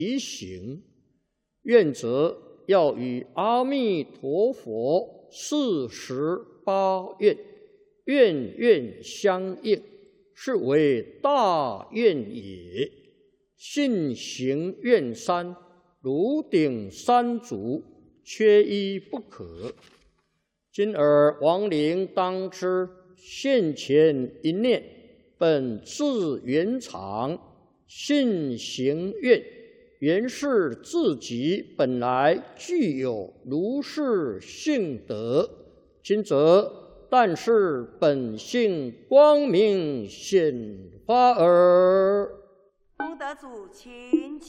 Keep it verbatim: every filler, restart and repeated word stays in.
提行，愿则要与阿弥陀佛四十八愿，愿愿相应，是为大愿也。信行愿三，如顶三足，缺一不可。今尔亡灵当知，现前一念，本自圆常，信行愿，原是自己本来具有如是性德。今则但是本性光明显发耳。 功德主，请起。